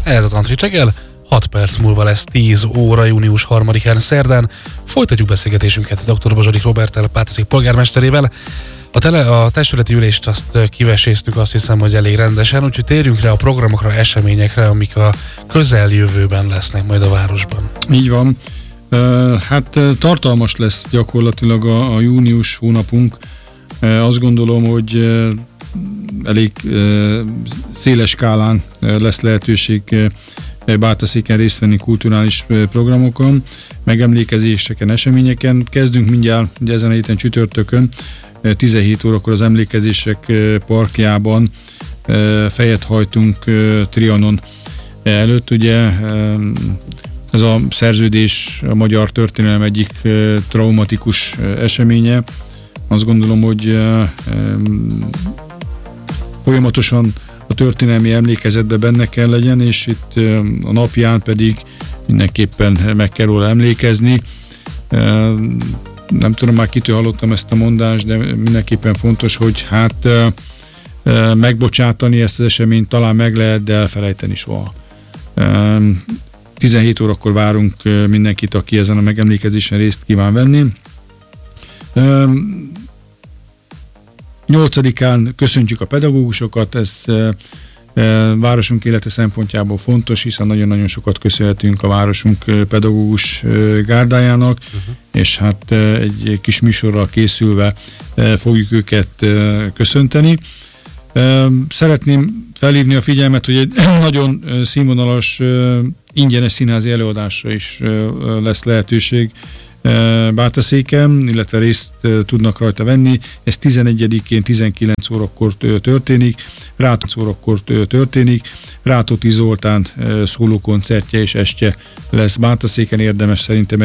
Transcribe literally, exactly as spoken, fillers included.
Ez az Antrit reggel, hat perc múlva lesz tíz óra, június harmadikán szerdán. Folytatjuk beszélgetésünket dr. Bozsodik Róberttel, Pátraszék polgármesterével. A, tele, a testületi ülést azt kiveséztük, azt hiszem, hogy elég rendesen, úgyhogy térjünk rá a programokra, eseményekre, amik a közeljövőben lesznek majd a városban. Így van. Hát tartalmas lesz gyakorlatilag a, a június hónapunk. Azt gondolom, hogy elég széles skálán lesz lehetőség Bátorszéken részt venni kulturális programokon, megemlékezéseken, eseményeken. Kezdünk mindjárt ugye ezen a héten csütörtökön, tizenhét órakor az Emlékezések Parkjában fejet hajtunk Trianon előtt. Ugye ez a szerződés a magyar történelem egyik traumatikus eseménye. Azt gondolom, hogy folyamatosan a történelmi emlékezetben benne kell legyen, és itt a napján pedig mindenképpen meg kell róla emlékezni. Nem tudom már kitől hallottam ezt a mondást, de mindenképpen fontos, hogy hát megbocsátani ezt az eseményt talán meg lehet, de elfelejteni soha. tizenhét órakor várunk mindenkit, aki ezen a megemlékezésen részt kíván venni. nyolcadikán köszöntjük a pedagógusokat, ez városunk élete szempontjából fontos, hiszen nagyon-nagyon sokat köszönhetünk a városunk pedagógus gárdájának, uh-huh. és hát egy kis műsorral készülve fogjuk őket köszönteni. Szeretném felhívni a figyelmet, hogy egy nagyon színvonalas, ingyenes színházi előadásra is lesz lehetőség Bátorszéken, illetve részt tudnak rajta venni. Ez tizenegyedikén tizenkilenc órakor történik, Rátóti órakor történik. Rátóti Zoltán szólókoncertje és estje lesz Bátorszéken, érdemes szerintem